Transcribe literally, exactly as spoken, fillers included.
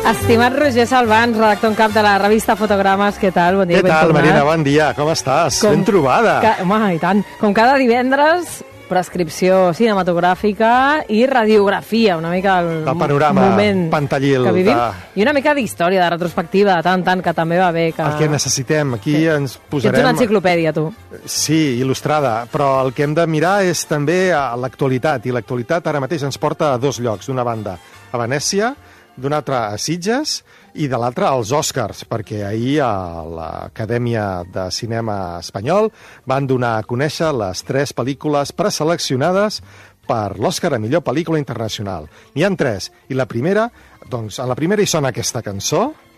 Estimat Roger Salvans, redactor en cap de la revista Fotogrames, què tal? Bon dia, què ben tal, tornat. Marina? Bon dia, com estàs? Com... Ben trobada. Ca... Home, i tant. Com cada divendres, prescripció cinematogràfica i radiografia, una mica el, el panorama moment pantallil que vivim. de... I una mica d'història, de retrospectiva, de tant, tant, que també va bé. Que... El que necessitem, aquí sí. ens posarem... Ets una enciclopèdia, tu. Sí, il·lustrada, però el que hem de mirar és també a l'actualitat, i l'actualitat ara mateix ens porta a dos llocs, d'una banda a Venècia, d'una altra a Sitges, i de l'altra als Oscars, perquè ahir a l'Acadèmia de Cinema Espanyol van donar a conèixer les tres pel·lícules preseleccionades per l'Oscar a millor pel·lícula internacional. N'hi ha tres, i la primera, doncs, a la primera hi sona aquesta cançó,